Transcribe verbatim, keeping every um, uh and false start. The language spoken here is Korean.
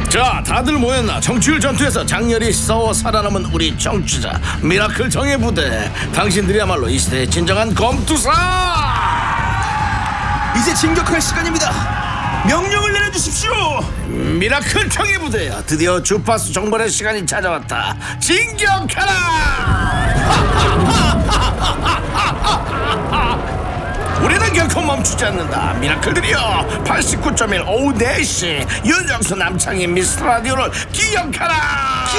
자, 다들 모였나? 정치율 전투에서 장렬히 싸워 살아남은 우리 정치자 미라클 정예부대, 당신들이야말로 이 시대의 진정한 검투사. 이제 진격할 시간입니다. 명령을 내려주십시오. 미라클 정예부대야, 드디어 주파수 정벌의 시간이 찾아왔다. 진격하라. 우리는 결코 멈추지 않는다. 미라클들이여, 팔십구 점 일 오후 네 시 윤정수 남창희 미스터라디오를 기억하라.